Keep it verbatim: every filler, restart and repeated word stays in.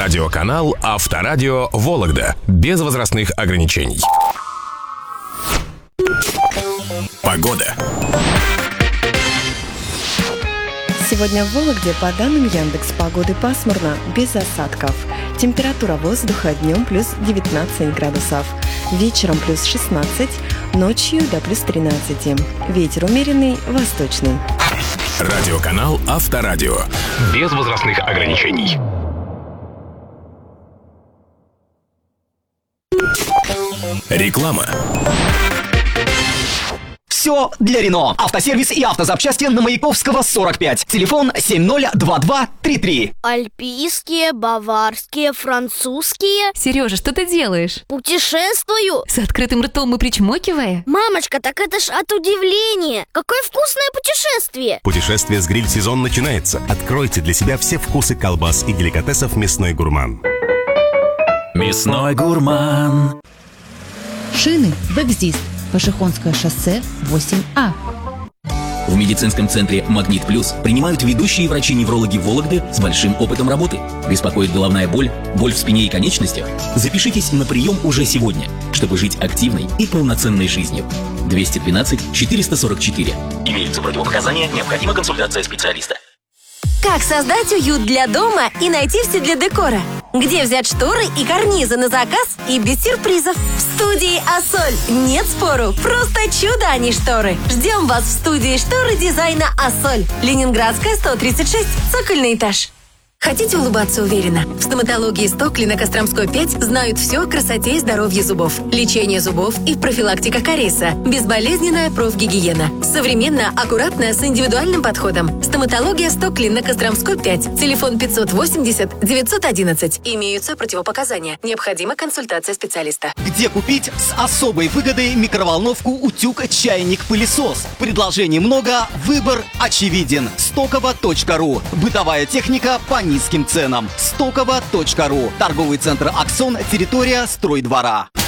Радиоканал Авторадио Вологда. Без возрастных ограничений. Погода. Сегодня в Вологде по данным Яндекс.Погоды пасмурно, без осадков. Температура воздуха днем плюс девятнадцать градусов, вечером плюс шестнадцать, ночью до плюс тринадцать. Ветер умеренный, восточный. Радиоканал Авторадио. Без возрастных ограничений. Реклама. Все для Рено. Автосервис и автозапчасти на Маяковского, сорок пять. Телефон семь ноль два два три три. Альпийские, баварские, французские. Сережа, что ты делаешь? Путешествую. С открытым ртом и причмокивая? Мамочка, так это ж от удивления. Какое вкусное путешествие. Путешествие с гриль-сезон начинается. Откройте для себя все вкусы колбас и деликатесов «Мясной гурман». Мясной гурман. Шины «Бэкзист». Пашихонское шоссе, восемь А. В медицинском центре «Магнит Плюс» принимают ведущие врачи-неврологи Вологды с большим опытом работы. Беспокоит головная боль, боль в спине и конечностях? Запишитесь на прием уже сегодня, чтобы жить активной и полноценной жизнью. двести двенадцать четыреста сорок четыре. Имеются противопоказания, необходима консультация специалиста. Как создать уют для дома и найти все для декора? Где взять шторы и карнизы на заказ и без сюрпризов? В студии «Ассоль». Нет спору, просто чудо, а не шторы. Ждем вас в студии шторы дизайна «Ассоль». Ленинградская, сто тридцать шесть, цокольный этаж. Хотите улыбаться уверенно? В стоматологии «Стокли» на Костромской пять знают все о красоте и здоровье зубов. Лечение зубов и профилактика кариеса. Безболезненная профгигиена. Современно, аккуратно, с индивидуальным подходом. Стоматология «Стокли» на Костромской пять. Телефон пятьсот восемьдесят девятьсот одиннадцать. Имеются противопоказания. Необходима консультация специалиста. Где купить с особой выгодой микроволновку, утюг, чайник, пылесос? Предложений много, выбор очевиден. стоково точка ру. Бытовая техника по низким ценам. стоково точка ру. Торговый центр «Аксон», территория стройдвора.